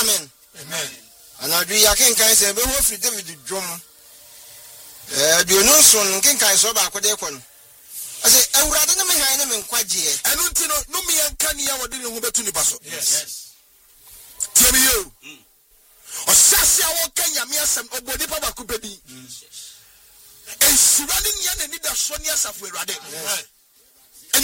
amen. And I do ya can say be ho free David drum. Do no son can so ba ko de kon. I say awurade no me han ne me nkwaje. Enu nti no me yanka ne ya wode ne ho betu ni paso. Yes. Tiemi yo. O sase awo kanya me asem obodi pa ba ko pedi. Ensura ne nya ne da so ne asafo awurade.